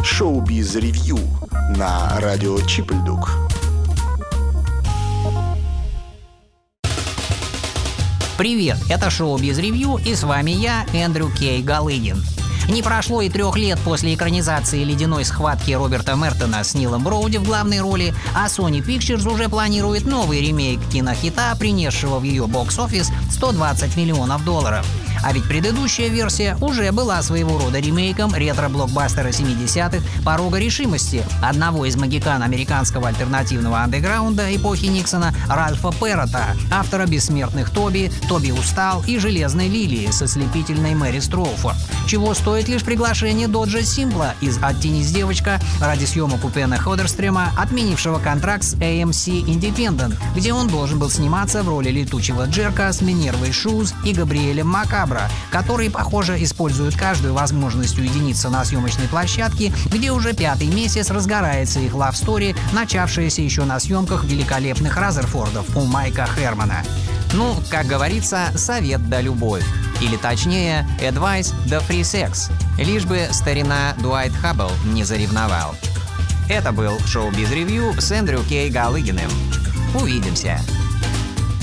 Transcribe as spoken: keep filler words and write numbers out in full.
Шоу-биз ревью на радио Чипельдук. Привет, это шоу-биз ревью, и с вами я, Эндрю Кей Галыгин. Не прошло и трех лет после экранизации «Ледяной схватки» Роберта Мертона с Нилом Броуди в главной роли, а Sony Pictures уже планирует новый ремейк кинохита, принесшего в ее бокс-офис сто двадцать миллионов долларов. А ведь предыдущая версия уже была своего рода ремейком ретро-блокбастера семидесятых «Порога решимости» одного из магикан американского альтернативного андеграунда эпохи Никсона Ральфа Перрота, автора «Бессмертных Тоби», «Тоби устал» и «Железной лилии» со слепительной Мэри Строуфорд. Чего стоит лишь приглашение Доджа Симпла из «Оттенись, девочка» ради съемок у Пена Ходерстрема, отменившего контракт с эй эм си Independent, где он должен был сниматься в роли летучего Джерка с Минервой Шуз и Габриэлем Макабро, которые, похоже, используют каждую возможность уединиться на съемочной площадке, где уже пятый месяц разгорается их лав-стори, начавшаяся еще на съемках великолепных Разерфордов у Майка Хермана. Ну, как говорится, совет да любовь. Или точнее, advice да free sex. Лишь бы старина Дуайт Хаббл не заревновал. Это был шоу-биз ревью с Эндрю Кей Галыгиным. Увидимся.